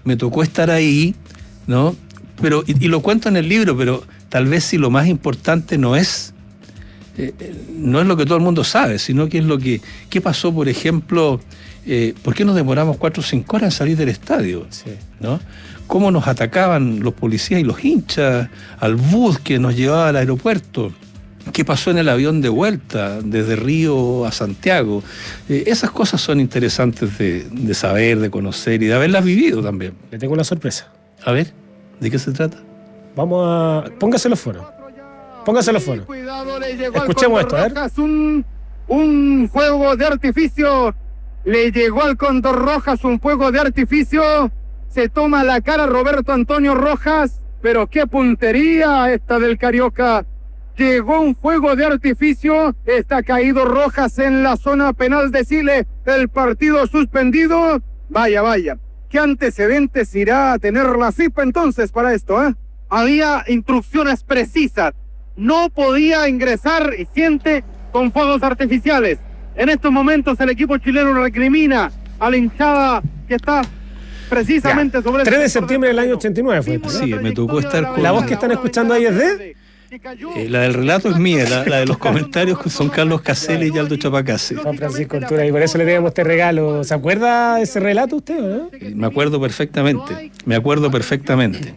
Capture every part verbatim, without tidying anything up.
me tocó estar ahí, ¿no? Pero, y, y lo cuento en el libro, pero tal vez si lo más importante no es, eh, no es lo que todo el mundo sabe, sino que es lo que, qué pasó, por ejemplo, eh, ¿por qué nos demoramos cuatro o cinco horas en salir del estadio? Sí. ¿No? Cómo nos atacaban los policías y los hinchas al bus que nos llevaba al aeropuerto. ¿Qué pasó en el avión de vuelta desde Río a Santiago? Eh, esas cosas son interesantes de, de saber, de conocer y de haberlas vivido también. Le tengo una sorpresa. A ver, ¿de qué se trata? Vamos a... Póngase los foros. Póngase los foros. Escuchemos esto, a ver. Un, un fuego de artificio. Le llegó al Cóndor Rojas un fuego de artificio. Se toma la cara Roberto Antonio Rojas, pero qué puntería esta del Carioca. Llegó un fuego de artificio, está caído Rojas en la zona penal de Chile, el partido suspendido. Vaya, vaya, ¿qué antecedentes irá a tener la F I P entonces para esto? ¿eh? Había instrucciones precisas, no podía ingresar y siente con fuegos artificiales. En estos momentos el equipo chileno recrimina a la hinchada que está... precisamente ya. Sobre tres de septiembre del año ochenta y nueve fue. Sí, me tocó estar con... ¿La voz que están escuchando ahí es de? Eh, la del relato es mía, la, la de los comentarios son Carlos Caselli y Aldo Chapacase. Juan Francisco Altura, y por eso le tenemos este regalo. ¿Se acuerda de ese relato usted, no? Eh, me acuerdo perfectamente, me acuerdo perfectamente.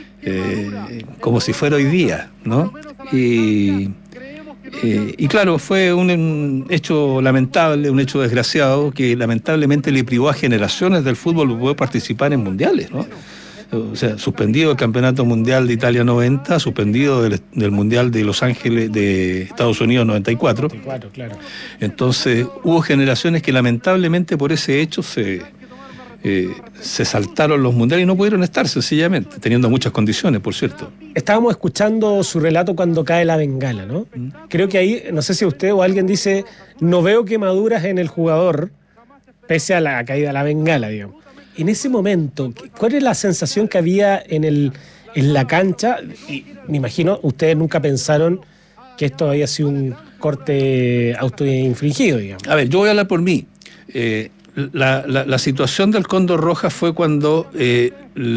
Eh, como si fuera hoy día, ¿no? Y... Eh, y claro, fue un, un hecho lamentable, un hecho desgraciado que lamentablemente le privó a generaciones del fútbol de poder participar en mundiales, ¿no? O sea, suspendido el Campeonato Mundial de Italia noventa, suspendido del, del Mundial de Los Ángeles de Estados Unidos noventa y cuatro. noventa y cuatro, claro. Entonces hubo generaciones que lamentablemente por ese hecho se... Eh, se saltaron los mundiales y no pudieron estar sencillamente, teniendo muchas condiciones, por cierto. Estábamos escuchando su relato cuando cae la bengala, ¿no? Mm. Creo que ahí, no sé si usted o alguien dice, no veo quemaduras en el jugador, pese a la caída de la bengala, digamos. En ese momento, ¿cuál es la sensación que había en, el, en la cancha? Y me imagino, ustedes nunca pensaron que esto había sido un corte autoinfligido, digamos. A ver, yo voy a hablar por mí. Eh, La, la, la situación del Cóndor Rojas fue cuando eh,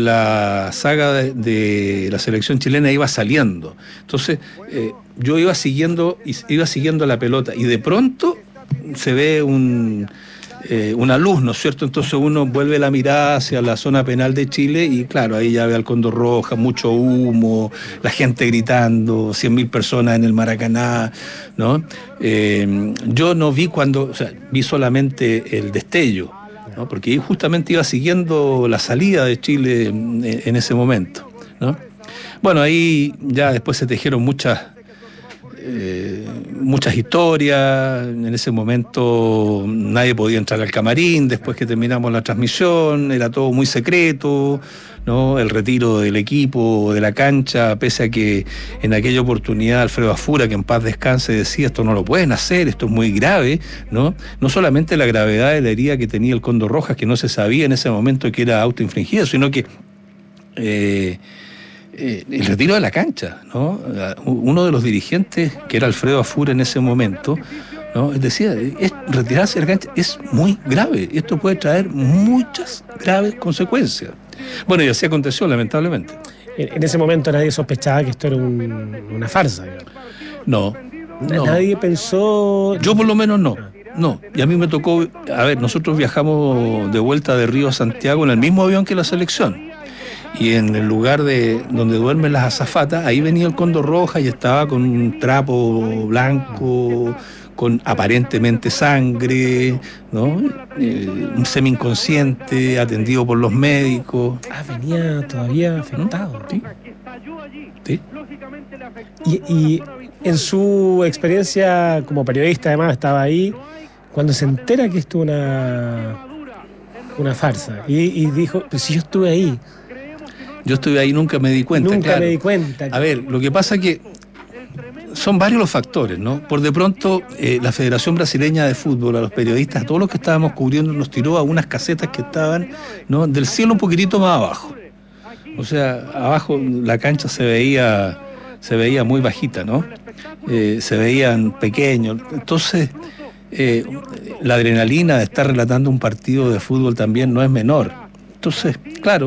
la saga de, de la selección chilena iba saliendo. Entonces, eh, yo iba siguiendo, iba siguiendo la pelota y de pronto se ve un, eh, una luz, ¿no es cierto? Entonces uno vuelve la mirada hacia la zona penal de Chile y claro, ahí ya ve al Cóndor Rojas, mucho humo, la gente gritando, cien mil personas en el Maracaná, ¿no? Eh, yo no vi cuando, o sea, vi solamente el destello, ¿no? Porque justamente iba siguiendo la salida de Chile en, en ese momento, ¿no? Bueno, ahí ya después se tejieron muchas eh, muchas historias. En ese momento nadie podía entrar al camarín después que terminamos la transmisión, era todo muy secreto, ¿no? El retiro del equipo, de la cancha, pese a que en aquella oportunidad Alfredo Afura, que en paz descanse, decía esto no lo pueden hacer, esto es muy grave, ¿no? No solamente la gravedad de la herida que tenía el Cóndor Rojas, que no se sabía en ese momento que era autoinfligida, sino que eh, eh, el retiro de la cancha, ¿no? Uno de los dirigentes, que era Alfredo Afura en ese momento, ¿no? Decía, es, retirarse de la cancha es muy grave, esto puede traer muchas graves consecuencias. Bueno, y así aconteció, lamentablemente. En ese momento nadie sospechaba que esto era un, una farsa, digamos. No, no. Nadie pensó... Yo por lo menos no, no. Y a mí me tocó, a ver, nosotros viajamos de vuelta de Río a Santiago en el mismo avión que la selección. Y en el lugar de donde duermen las azafatas, ahí venía el Cóndor Rojas y estaba con un trapo blanco, con aparentemente sangre, ¿no? Eh, un semi-inconsciente, atendido por los médicos. Ah, venía todavía afectado. Sí. Sí. Y, y en su experiencia como periodista, además, estaba ahí, cuando se entera que esto es una, una farsa, y, y dijo, pues si yo estuve ahí. Yo estuve ahí, nunca me di cuenta. Nunca claro. me di cuenta. A ver, lo que pasa es que son varios los factores, ¿no? Por de pronto, eh, la Federación Brasileña de Fútbol, a los periodistas, a todos los que estábamos cubriendo, nos tiró a unas casetas que estaban, ¿no?, del cielo un poquitito más abajo. O sea, abajo la cancha se veía, se veía muy bajita, ¿no? Eh, se veían pequeños. Entonces, eh, la adrenalina de estar relatando un partido de fútbol también no es menor. Entonces, claro,